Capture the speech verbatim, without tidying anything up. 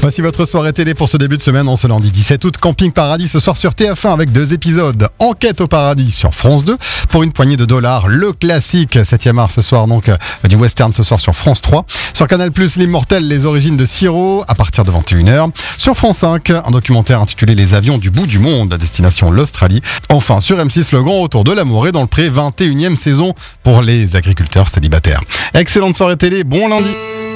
Voici votre soirée télé pour ce début de semaine, en ce lundi dix-sept août. Camping Paradis ce soir sur T F un avec deux épisodes. Enquête au paradis sur France deux pour une poignée de dollars. Le classique septième art ce soir, donc euh, du western ce soir sur France trois. Sur Canal plus, l'immortel Les origines de Siro à partir de vingt et une heures. Sur France cinq, un documentaire intitulé Les avions du bout du monde à destination l'Australie. Enfin sur M six, le grand retour de l'amour et dans le pré, vingt et unième saison pour les agriculteurs célibataires. Excellente soirée télé, bon lundi.